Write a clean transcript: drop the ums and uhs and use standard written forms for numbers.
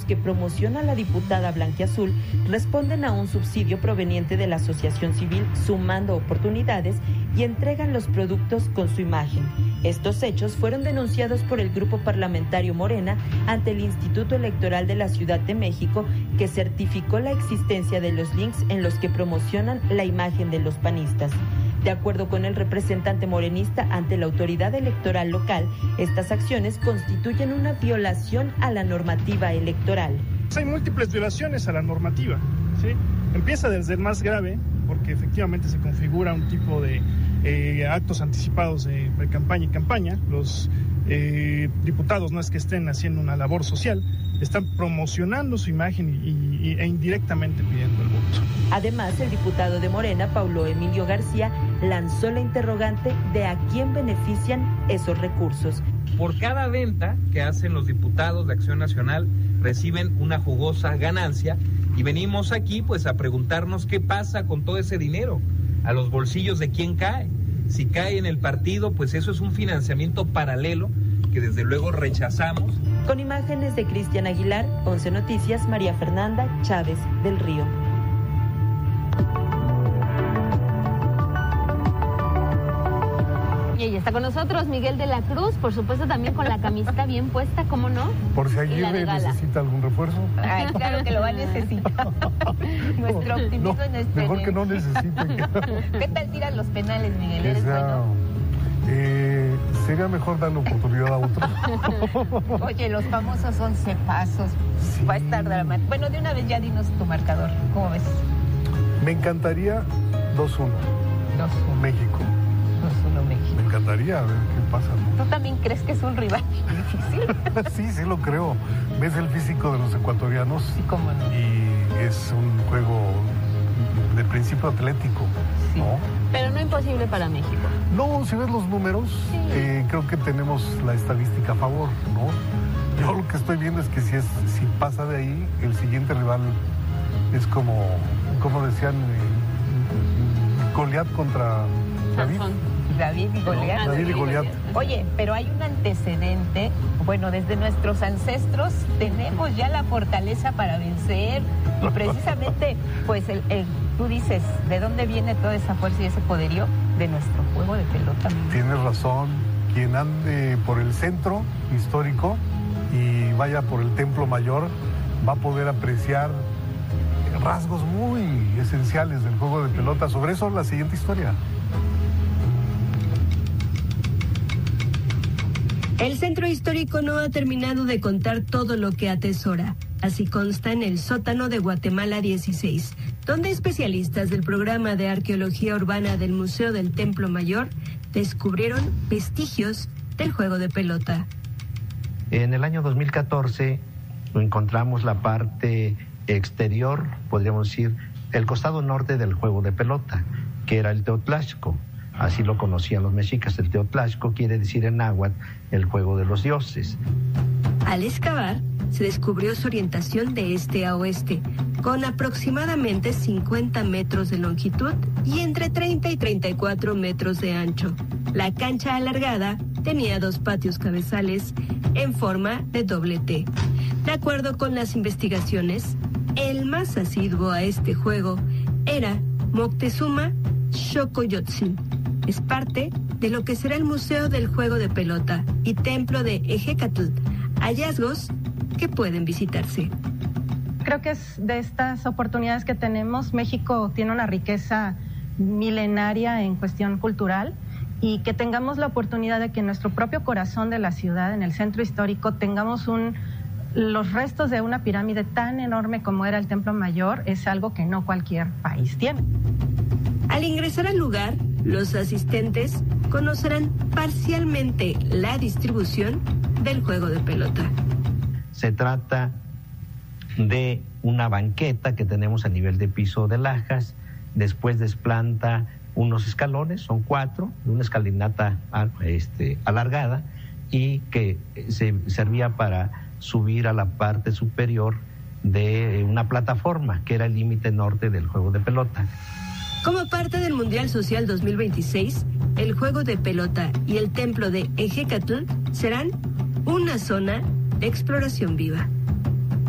que promociona la diputada blanquiazul responden a un subsidio proveniente de la asociación civil Sumando Oportunidades y entregan los productos con su imagen. Estos hechos fueron denunciados por el grupo parlamentario Morena ante el Instituto Electoral de la Ciudad de México, que certificó la existencia de los links en los que promocionan la imagen de los panistas. De acuerdo con el representante morenista ante la autoridad electoral local, estas acciones constituyen una violación a la normativa electoral. Hay múltiples violaciones a la normativa, ¿sí? Empieza desde el más grave, porque efectivamente se configura un tipo de actos anticipados de pre-campaña y campaña. Los diputados no es que estén haciendo una labor social, están promocionando su imagen e indirectamente pidiendo el voto. Además, el diputado de Morena, Paulo Emilio García, lanzó la interrogante de a quién benefician esos recursos. Por cada venta que hacen los diputados de Acción Nacional, reciben una jugosa ganancia, y venimos aquí pues a preguntarnos qué pasa con todo ese dinero, a los bolsillos de quién cae. Si cae en el partido, pues eso es un financiamiento paralelo que desde luego rechazamos. Con imágenes de Cristian Aguilar, 11 Noticias, María Fernanda Chávez del Río. Y está con nosotros Miguel de la Cruz, por supuesto también con la camiseta bien puesta, ¿cómo no? Por si Aguirre necesita algún refuerzo. Ay, claro que lo va a necesitar. Nuestro optimismo en este mejor que no necesiten. ¿Qué tal tiran los penales, Miguel? ¿Eres bueno? Sería mejor darle oportunidad a otros. Oye, los famosos 11 pasos. Sí. Va a estar dramático. Bueno, de una vez ya dinos tu marcador. ¿Cómo ves? Me encantaría 2-1. 2-1. México. 2-1 México. Me encantaría ver qué pasa, ¿no? ¿Tú también crees que es un rival difícil? Sí lo creo. Ves el físico de los ecuatorianos. Sí, cómo no. Y es un juego de principio atlético, sí. ¿No? Pero no imposible para México. No, si ves los números, sí. Creo que tenemos la estadística a favor, ¿no? Yo lo que estoy viendo es que si pasa de ahí, el siguiente rival es como decían, Goliat contra David. David y Goliat. Oye, pero hay un antecedente. Bueno, desde nuestros ancestros tenemos ya la fortaleza para vencer. Y precisamente, pues, tú dices, ¿de dónde viene toda esa fuerza y ese poderío? De nuestro juego de pelota. Tienes razón. Quien ande por el centro histórico y vaya por el Templo Mayor va a poder apreciar rasgos muy esenciales del juego de pelota. Sobre eso, la siguiente historia. El centro histórico no ha terminado de contar todo lo que atesora. Así consta en el sótano de Guatemala 16, donde especialistas del programa de arqueología urbana del Museo del Templo Mayor descubrieron vestigios del juego de pelota. En el año 2014 encontramos la parte exterior, podríamos decir, el costado norte del juego de pelota, que era el Teotlachco. Así lo conocían los mexicas. El Teotlachco quiere decir en náhuatl el juego de los dioses. Al excavar, se descubrió su orientación de este a oeste, con aproximadamente 50 metros de longitud y entre 30 y 34 metros de ancho. La cancha alargada tenía 2 patios cabezales en forma de doble T. De acuerdo con las investigaciones, el más asiduo a este juego era Moctezuma Xocoyotzin. Es parte de lo que será el Museo del Juego de Pelota y Templo de Ejecatl, hallazgos que pueden visitarse. Creo que es de estas oportunidades que tenemos. México tiene una riqueza milenaria en cuestión cultural, y que tengamos la oportunidad de que en nuestro propio corazón de la ciudad, en el centro histórico, tengamos los restos de una pirámide tan enorme como era el Templo Mayor, es algo que no cualquier país tiene. Al ingresar al lugar, los asistentes conocerán parcialmente la distribución del juego de pelota. Se trata de una banqueta que tenemos a nivel de piso de lajas, después desplanta unos escalones, son 4, una escalinata alargada, y que se servía para subir a la parte superior de una plataforma que era el límite norte del juego de pelota. Como parte del Mundial Social 2026, el juego de pelota y el templo de Ejecatl serán una zona de exploración viva.